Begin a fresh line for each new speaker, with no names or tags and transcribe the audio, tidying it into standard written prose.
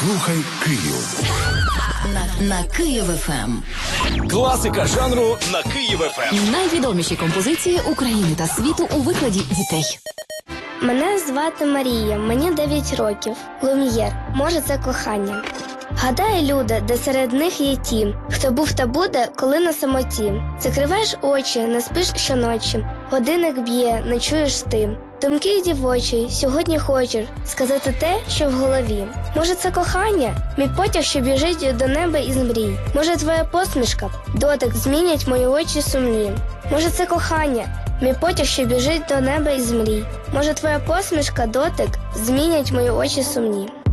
Слухай Київ.
На Київ ФМ.
Класика жанру на Київ ФМ.
Найвідоміші композиції України та світу у викладі дітей.
Мене звати Марія, мені 9 років. Лум'єр. Може, це кохання. Гадаю, люди, де серед них є ті, хто був та буде, коли на самоті. Закриваєш очі, не спиш щоночі. Годинник б'є, не чуєш ти. Думки дівочі, сьогодні хочеш сказати те, що в голові. Може, це кохання? Мій потяг, що біжить до неба із мрій. Може, твоя посмішка, дотик змінять мої очі сумні. Може, це кохання? Мій потяг, що біжить до неба із мрій. Може, твоя посмішка, дотик змінять мої очі сумні.